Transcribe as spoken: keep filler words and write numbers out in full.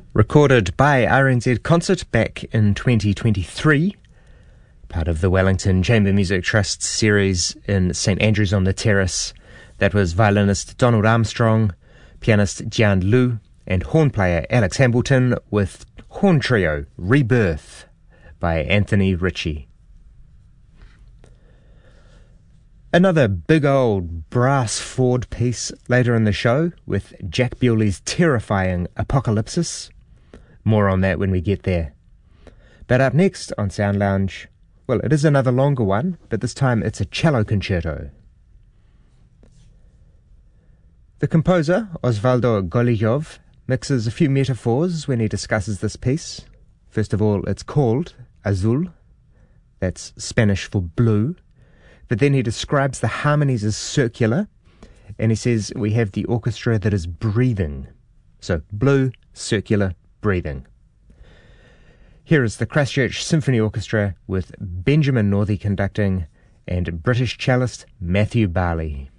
Recorded by R N Z Concert back in twenty twenty-three, part of the Wellington Chamber Music Trust series in St Andrews on the Terrace. That was violinist Donald Armstrong, pianist Jian Liu, and horn player Alex Hambleton with Horn Trio Rebirth by Anthony Ritchie. Another big old brass Ford piece later in the show with Jack Bewley's terrifying Apocalypsis. More on that when we get there. But up next on Sound Lounge, well, it is another longer one, but this time it's a cello concerto. The composer, Osvaldo Golijov, mixes a few metaphors when he discusses this piece. First of all, it's called Azul. That's Spanish for blue. But then he describes the harmonies as circular, and he says we have the orchestra that is breathing. So blue, circular, breathing. Here is the Christchurch Symphony Orchestra with Benjamin Northey conducting and British cellist Matthew Barley.